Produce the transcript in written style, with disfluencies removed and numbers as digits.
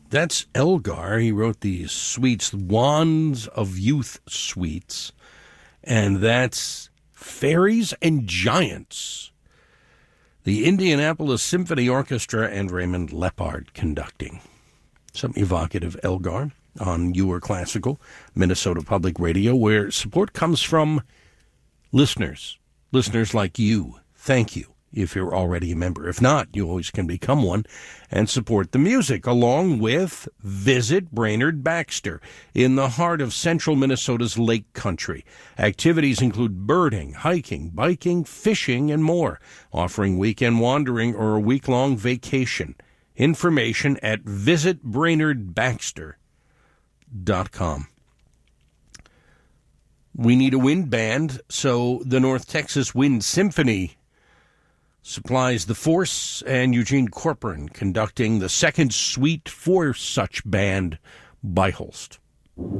That's Elgar. He wrote these suites, Wands of Youth suites, and that's Fairies and Giants. The Indianapolis Symphony Orchestra and Raymond Lepard conducting. Some evocative Elgar on Your Classical, Minnesota Public Radio, where support comes from listeners like you. Thank you if you're already a member. If not, you always can become one and support the music, along with Visit Brainerd Baxter in the heart of central Minnesota's lake country. Activities include birding, hiking, biking, fishing, and more, offering weekend wandering or a week-long vacation. Information at visitbrainerdbaxter.com. We need a wind band, so the North Texas Wind Symphony supplies the force, and Eugene Corcoran conducting the second suite for such band by Holst.